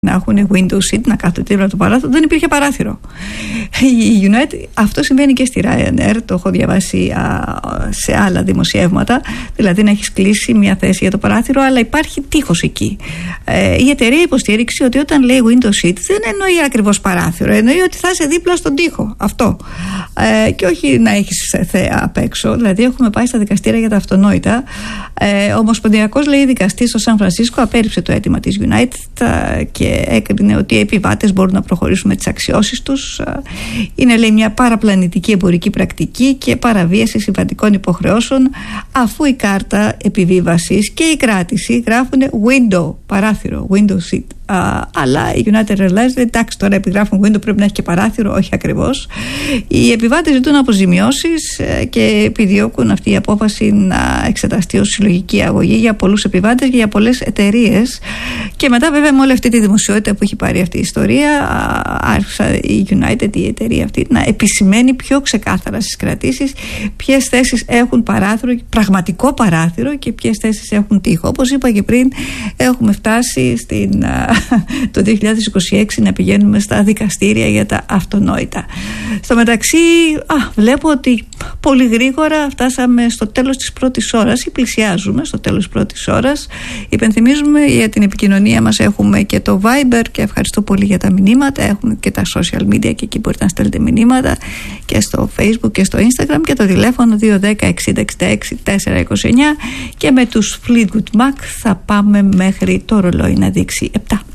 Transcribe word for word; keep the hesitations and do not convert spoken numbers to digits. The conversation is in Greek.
να έχουν window seat, να κάθονται δίπλα από το παράθυρο, δεν υπήρχε παράθυρο. Η United, αυτό συμβαίνει και στη Ryanair, το έχω διαβάσει α, σε άλλα δημοσιεύματα, δηλαδή να έχεις κλείσει μια θέση για το παράθυρο, αλλά υπάρχει τείχος εκεί. Ε, η εταιρεία υποστήριξε ότι όταν λέει window seat δεν εννοεί ακριβώς παράθυρο, εννοεί ότι θα είσαι δίπλα στον τοίχο. Αυτό. Ε, και όχι να έχεις θέα απ' έξω. Δηλαδή, έχουμε πάει στα δικαστήρια για τα αυτονόητα. Ε, ο Ομοσπονδιακός, λέει, δικαστής στο Σαν Φρανσίσκο απέρριψε το αίτημα της United και έκρινε ότι οι επιβάτες μπορούν να προχωρήσουν με τις αξιώσεις τους. Είναι, λέει, μια παραπλανητική εμπορική πρακτική και παραβίαση συμβατικών υποχρεώσεων, αφού η κάρτα επιβίβασης και η κράτηση γράφουν window, παράθυρο, window seat. Uh, αλλά η United Airlines, εντάξει, τώρα επιγράφουν window, πρέπει να έχει και παράθυρο, όχι ακριβώς. Οι επιβάτες ζητούν αποζημιώσεις και επιδιώκουν αυτή η απόφαση να εξεταστεί ως συλλογική αγωγή για πολλούς επιβάτες και για πολλές εταιρείες. Και μετά, βέβαια, με όλη αυτή τη δημοσιότητα που έχει πάρει αυτή η ιστορία, άρχισε η United, η εταιρεία αυτή, να επισημαίνει πιο ξεκάθαρα στις κρατήσεις ποιες θέσεις έχουν παράθυρο, πραγματικό παράθυρο, και ποιες θέσεις έχουν τοίχο. Όπως είπα και πριν, έχουμε φτάσει στην το δύο χιλιάδες είκοσι έξι να πηγαίνουμε στα δικαστήρια για τα αυτονόητα. Στο μεταξύ, α, βλέπω ότι πολύ γρήγορα φτάσαμε στο τέλος της πρώτης ώρας ή πλησιάζουμε στο τέλος της πρώτης ώρας. Υπενθυμίζουμε, για την επικοινωνία μας έχουμε και το Viber, και ευχαριστώ πολύ για τα μηνύματα. Έχουμε και τα social media και εκεί μπορείτε να στέλνετε μηνύματα, και στο Facebook και στο Instagram, και το τηλέφωνο δύο ένα μηδέν εξήντα εξήντα έξι τετρακόσια είκοσι εννιά, και με τους Fleetwood Mac θα πάμε μέχρι το ρολόι να δείξει επτά.